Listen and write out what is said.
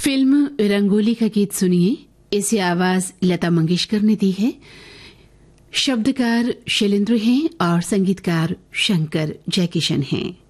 Film rangoli का गीत सुनिए। इसे आवाज लता मंगेशकर ने दी है। शब्दकार शैलेंद्र हैं और संगीतकार शंकर जयकिशन हैं।